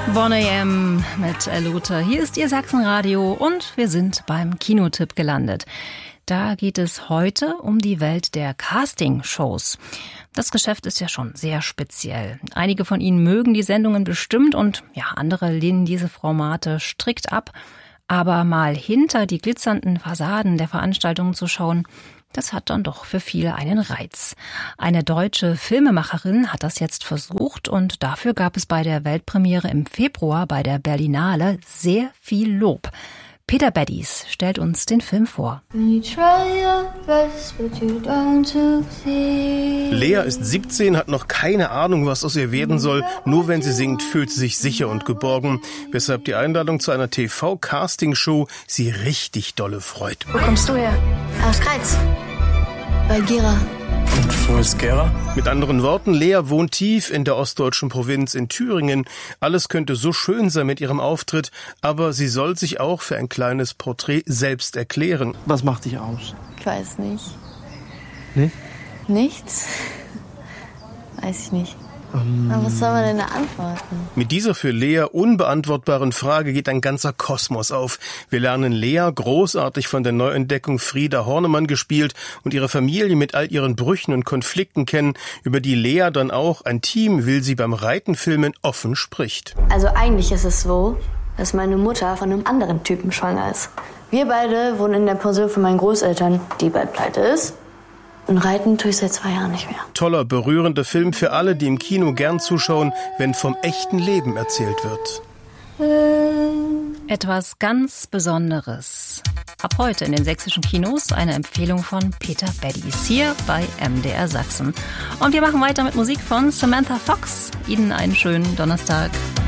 Bonne AM mit Luther. Hier ist Ihr Sachsenradio und wir sind beim Kinotipp gelandet. Da geht es heute um die Welt der Castingshows. Das Geschäft ist ja schon sehr speziell. Einige von Ihnen mögen die Sendungen bestimmt und andere lehnen diese Formate strikt ab. Aber mal hinter die glitzernden Fassaden der Veranstaltungen zu schauen, das hat dann doch für viele einen Reiz. Eine deutsche Filmemacherin hat das jetzt versucht und dafür gab es bei der Weltpremiere im Februar bei der Berlinale sehr viel Lob. Peter Beddies stellt uns den Film vor. Lea ist 17, hat noch keine Ahnung, was aus ihr werden soll. Nur wenn sie singt, fühlt sie sich sicher und geborgen. Weshalb die Einladung zu einer TV-Casting-Show sie richtig dolle freut. Wo kommst du her? Aus Greiz. Bei Gera. Und wo ist Gera? Mit anderen Worten, Lea wohnt tief in der ostdeutschen Provinz in Thüringen. Alles könnte so schön sein mit ihrem Auftritt, aber sie soll sich auch für ein kleines Porträt selbst erklären. Was macht dich aus? Ich weiß nicht. Nee? Nichts? Weiß ich nicht. Aber was soll man denn da antworten? Mit dieser für Lea unbeantwortbaren Frage geht ein ganzer Kosmos auf. Wir lernen Lea, großartig von der Neuentdeckung Frieda Hornemann gespielt, und ihre Familie mit all ihren Brüchen und Konflikten kennen, über die Lea dann auch, ein Team will sie beim Reitenfilmen, offen spricht. Also eigentlich ist es so, dass meine Mutter von einem anderen Typen schwanger ist. Wir beide wohnen in der Pension von meinen Großeltern, die bald pleite ist. Und reiten tue ich seit 2 Jahren nicht mehr. Toller, berührender Film für alle, die im Kino gern zuschauen, wenn vom echten Leben erzählt wird. Etwas ganz Besonderes. Ab heute in den sächsischen Kinos eine Empfehlung von Peter Beddies hier bei MDR Sachsen. Und wir machen weiter mit Musik von Samantha Fox. Ihnen einen schönen Donnerstag.